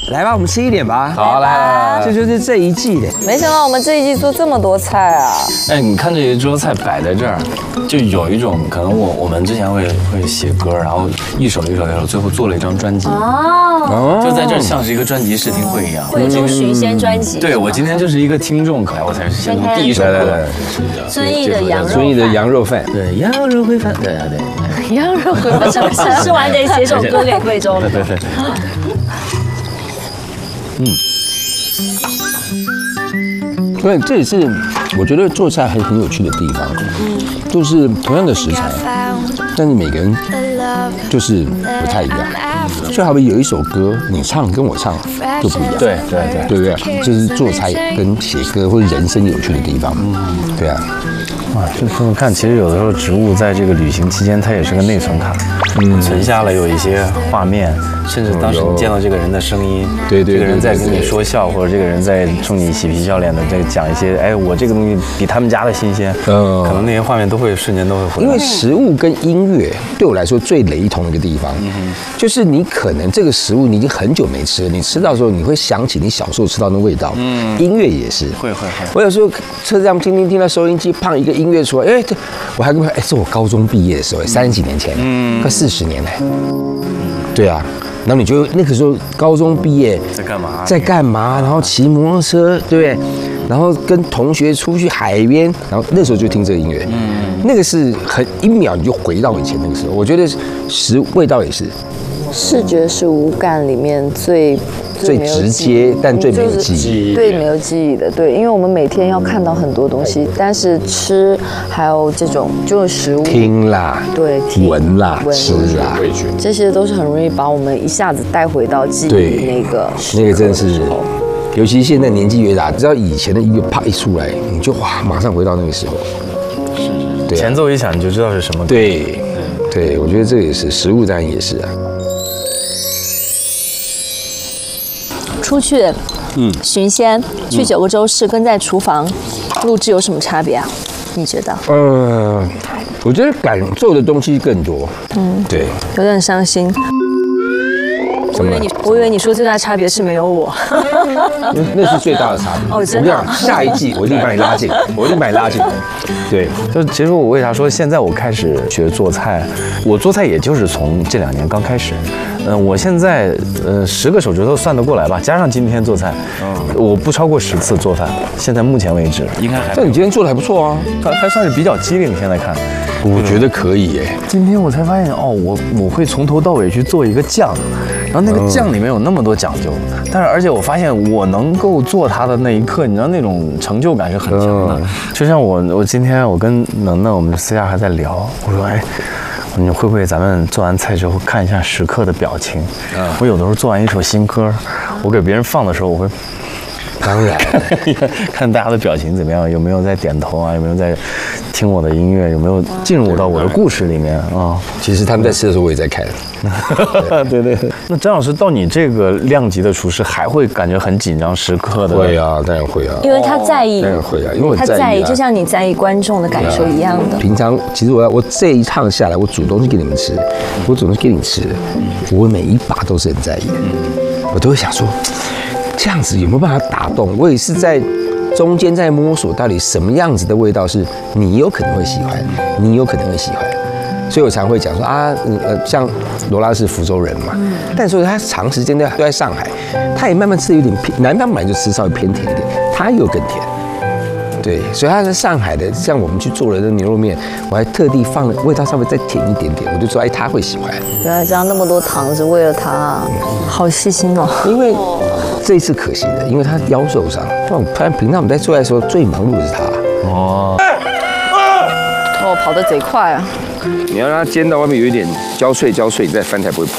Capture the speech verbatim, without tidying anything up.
来吧，我们吃一点吧。 好，来来来， 这就是这一季的。 没想到我们这一季做这么多菜啊！ 哎，你看这一桌菜摆在这儿，就有一种可能我我们之前会会写歌，然后一首一首一首，最后做了一张专辑。哦，就在这儿像是一个专辑试听会一样。 会有这种寻仙专辑。 对，我今天就是一个听众，可来我才是先从第一首歌。 遵义的羊肉， 遵义的羊肉饭， 对，羊肉烩饭，对对对， 羊肉烩饭，是不是吃完得写首歌给贵州？ 对对对。 嗯，所以这也是我觉得做菜还很有趣的地方，就是同样的食材，但是每个人就是不太一样。就好比有一首歌，你唱跟我唱就不一样， 对对对， 对不对？这是做菜跟写歌或者人生有趣的地方，对啊。 哇，就这么看，其实有的时候植物在这个旅行期间，它也是个内存卡，嗯，存下了有一些画面，甚至当时你见到这个人的声音， 对对， 这个人在跟你说笑，或者这个人在冲你嬉皮笑脸的在讲一些，哎，我这个东西比他们家的新鲜，嗯，可能那些画面都会瞬间都会回来。 因为食物跟音乐对我来说最雷同的一个地方，就是你可能这个食物你已经很久没吃了，你吃到的时候你会想起你小时候吃到那味道，嗯，音乐也是， 会会会。 我有时候车上听听听到收音机，放一个音乐出来，哎，我还跟他，哎，是我高中毕业的时候，三十几年前，嗯，快四十年了，对啊，然后你就那个时候高中毕业在干嘛？ 在干嘛？然后骑摩托车，对不对？然后跟同学出去海边，然后那时候就听这个音乐，嗯，那个是很一秒你就回到以前那个时候。我觉得食味道也是， 视觉是五感里面最。 最直接，但最没有记忆。 对，没有记忆的，对，因为我们每天要看到很多东西，但是吃还有这种就是食物， 听啦， 对， 闻啦，吃啦， 这些都是很容易把我们一下子带回到记忆那个那个真的是，尤其现在年纪越大，只要以前的音乐啪一出来，你就哇，马上回到那个时候。 是是，对，前奏一响你就知道是什么。 对，对，我觉得这个也是，食物当然也是啊。 出去，嗯，寻仙，去九个州市跟在厨房录制有什么差别啊？你觉得？ 呃，我觉得感受的东西更多。嗯，对， 有点伤心。我以为你，我以为你说最大差别是没有我。 那是最大的差别。哦，真的。我跟你讲，下一季我一定把你拉进，我一定把你拉进。对， 就其实我为啥说现在我开始学做菜，我做菜也就是从这两年刚开始。嗯，我现在呃十个手指头算得过来吧，加上今天做菜，我不超过十次做饭。现在目前为止，应该还。 但你今天做的还不错啊， 还还算是比较机灵。现在看， 我觉得可以耶。 今天我才发现哦，我我会从头到尾去做一个酱，然后那个酱里面有那么多讲究，但是而且我发现我能够做它的那一刻，你知道那种成就感是很强的。就像我我今天我跟能能我们私下还在聊，我说哎。你会不会咱们做完菜之后看一下食客的表情？嗯，我有的时候做完一首新歌，我给别人放的时候，我会， 当然看大家的表情怎么样，有没有在点头啊，有没有在听我的音乐，有没有进入到我的故事里面啊？ 其实他们在吃的时候我也在看。 对对对。那张老师到你这个量级的厨师，还会感觉很紧张时刻的？ 会啊，当然会啊。 因为他在意。 当然会啊，因为我他在意，就像你在意观众的感受一样的。 平常其实我要我这一趟下来，我煮东西给你们吃，我煮东西给你吃，我每一把都是很在意的，我都会想说，这样子有没有办法打动？我也是在中间在摸索，到底什么样子的味道是你有可能会喜欢，你有可能会喜欢。所以我常会讲说啊，呃，像罗拉是福州人嘛，但是他长时间都在上海，他也慢慢吃有点偏，南方本来就吃稍微偏甜一点，他又更甜。对，所以他在上海的，像我们去做了那牛肉面，我还特地放了味道稍微再甜一点点，我就说哎他会喜欢。 原来加那么多糖是为了他，好细心哦。 因为这一次可惜的，因为他腰受伤，不然他平常我们在做菜的时候最忙碌的是他。哦。 哦，跑得贼快啊！ 你要让它煎到外面有一点焦脆焦脆，你再翻才不会破。